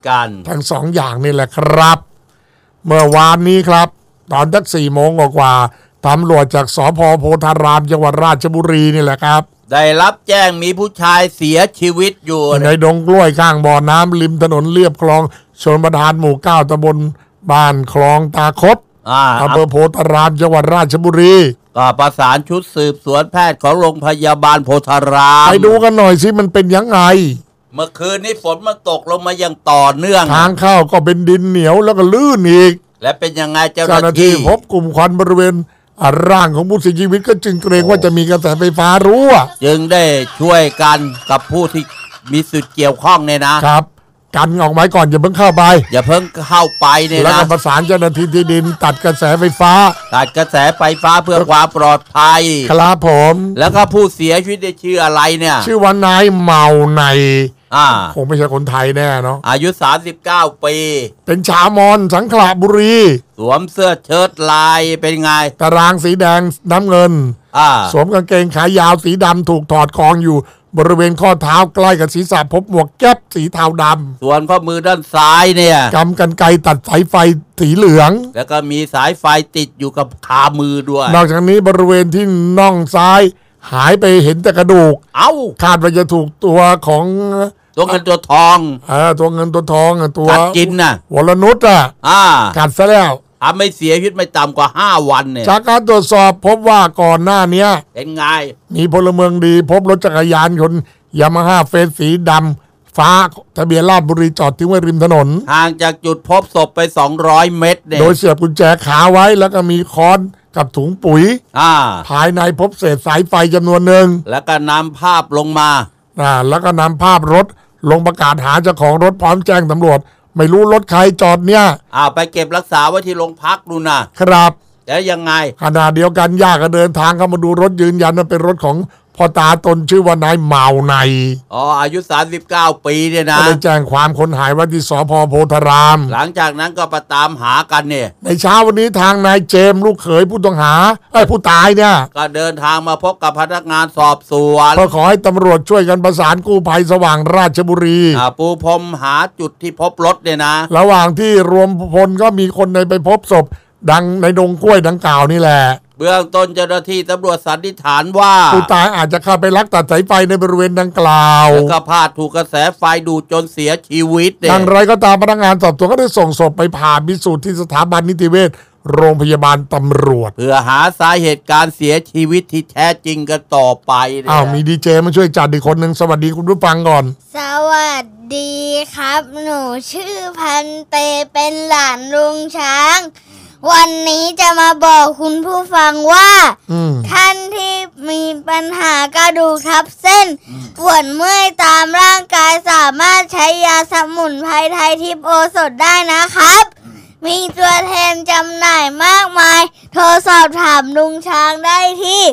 กันทั้ง2 อย่างนี่แหละครับเมื่อวานนี้ครับตอนสัก4 โมงกว่าตำรวจจากสภ.โพธารามจังหวัดราชบุรีนี่แหละครับได้รับแจ้งมีผู้ชายเสียชีวิตอยู่ในดงกล้วยข้างบ่อน้ำริมถนนเลียบคลองชลประทานหมู่ 9ตำบลบ้านคลองตาคดอำเภอโพธารามจังหวัดราชบุรีก็ประสานชุดสืบสวนแพทย์ของโรงพยาบาลโพธารามไปดูกันหน่อยสิมันเป็นยังไงเมื่อคืนนี้ฝนมันตกลงมาอย่างต่อเนื่องทางเข้าก็เป็นดินเหนียวแล้วก็ลื่นอีกและเป็นยังไงเจ้าหน้าที่พบกลุ่มควันบริเวณร่างของผู้เสียชีวิตก็จึงเกรงว่าจะมีกระแสไฟฟ้ารั่วจึงได้ช่วยกันกับผู้ที่มีส่วนเกี่ยวข้องเนี่ยนะครับกันออกไม้ก่อนอย่าเพิ่งเข้าไปอย่าเพิ่งเข้าไปเนี่ยนะแล้วก็ประสานเจ้าหน้าที่ที่ดินตัดกระแสไฟฟ้าเพื่อความปลอดภัยครับผมแล้วก็ผู้เสียชีวิตได้ชื่ออะไรเนี่ยชื่อว่านายเมาในคงไม่ใช่คนไทยแน่เนาะอายุ39 ปีเป็นชาวมอญสังขละบุรีสวมเสื้อเชิ้ตลายเป็นไงตารางสีแดงน้ำเงินสวมกางเกงขายาวสีดำถูกถอดคองอยู่บริเวณข้อเท้าใกล้กับศีรษะพบหมวกแก๊ปสีเทาดำส่วนข้อมือด้านซ้ายเนี่ยกำกรรไกรตัดสายไฟสีเหลืองแล้วก็มีสายไฟติดอยู่กับขามือด้วยนอกจากนี้บริเวณที่น่องซ้ายหายไปเห็นแต่กระดูกคาดว่าจะถูกตัวของตัวเงินตัวทองตัวเงินตัวทองตัวกัดกินนะวรนุชกัดซะแล้วทำให้เสียชีวิตไม่ต่ำกว่า5 วันเนี่ยจากการตรวจสอบพบว่าก่อนหน้านี้เป็นไงมีพลเมืองดีพบรถจักรยานยนต์ยามาฮ่าเฟสสีดำฟ้าทะเบียนราชบุรีจอดทิ้งไว้ริมถนนห่างจากจุดพบศพไป200 เมตรเนี่ยโดยเสียบกุญแจขาไว้แล้วก็มีค้อนกับถุงปุ๋ยภายในพบเศษสายไฟจำนวนหนึ่งแล้วก็นำภาพลงมาแล้วก็นำภาพรถลงประกาศหาเจ้าของรถพร้อมแจ้งตำรวจไม่รู้รถใครจอดเนี่ยไปเก็บรักษาไว้ที่โรงพักดูนะครับแล้วยังไงขณะเดียวกันญาติก็เดินทางเข้ามาดูรถยืนยันว่าเป็นรถของพ่อตาตนชื่อว่านายเมาในอายุ39 ปีเนี่ยนะก็เลยแจ้งความคนหายไว้ที่สภ.โพธารามหลังจากนั้นก็ไปตามหากันเนี่ยในเช้าวันนี้ทางนายเจมส์ลูกเขยผู้ต้องหาผู้ตายเนี่ยก็เดินทางมาพบกับพนักงานสอบสวนเพื่อขอให้ตำรวจช่วยกันประสานกู้ภัยสว่างราชบุรีปูพรมหาจุดที่พบรถเนี่ยนะระหว่างที่รวมพลก็มีคนไปพบศพดังในดงกล้วยดังกล่าวนี่แหละเบื้องต้นเจ้าหน้าที่ตำรวจสันนิษฐานว่าผู้ตายอาจจะเข้าไปลักตัดสายไฟในบริเวณดังกล่าวแล้วก็พลาดถูกกระแสไฟดูดจนเสียชีวิตอย่างไรก็ตามพนักงานสอบสวนก็ได้ส่งศพไปผ่าพิสูจน์ที่สถาบันนิติเวชโรงพยาบาลตำรวจเพื่อหาสาเหตุการเสียชีวิตที่แท้จริงกันต่อไปมีดีเจมาช่วยจัดอีกคนหนึ่งสวัสดีคุณผู้ฟังก่อนสวัสดีครับหนูชื่อพันเตเป็นหลานลุงช้างวันนี้จะมาบอกคุณผู้ฟังว่าท่านที่มีปัญหากระดูกทับเส้นปวดเมื่อยตามร่างกายสามารถใช้ยาสมุนไพรไทยทิพย์โอสถได้นะครับมีตัวแทนจำหน่ายมากมายโทรสอบถามลุงช้างได้ที่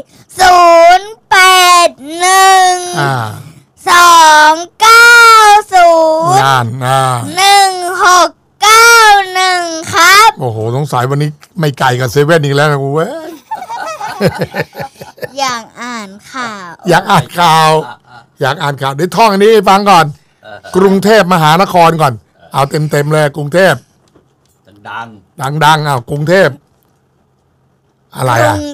08109191ครับโอ้โหสงสัยวันนี้ไม่ไกลกับเซเว่นอีกแล้วนะกูเว้ยอยากอ่านข่าวเดี๋ยวท่องอันนี้ฟังก่อนกรุงเทพมหานครก่อนเอาเต็มเลยกรุงเทพดังกรุงเทพอะไร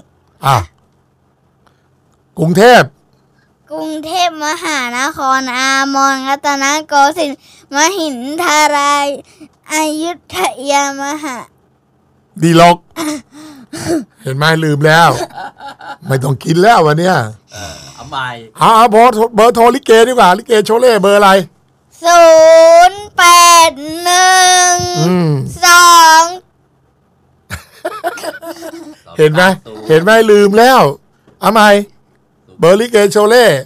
กรุงเทพมหานครอามรรัตนโกสินทร์มหินทรายอยุธยามหาดีลกเห็นไหมลืมแล้วไม่ต้องกินแล้ววันเนี้ยเอาใหม่เบอร์โทรลิเกดีกว่าลิเกโชเล่เบอร์อะไร 0812 เห็นไหมลืมแล้วเอาใหม่เบอร์ลิเกโชเล่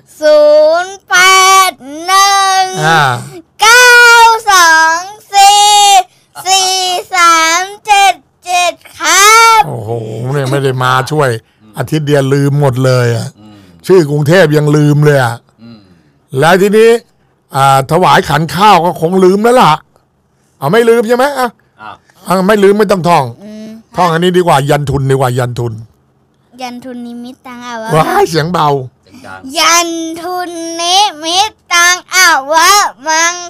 0819244377ครับโอ้โหเนี่ยไม่ได้มาช่วยอาทิตย์เดียวลืมหมดเลยชื่อกรุงเทพยังลืมเลยแล้วทีนี้ถวายขันข้าวก็คงลืมแล้วล่ะไม่ลืมใช่ไหมไม่ลืมไม่ต้องท่องอันนี้ดีกว่ายันทุนนิมิตตังว้ายเสียงเบายันทุนนิมิตตังมัง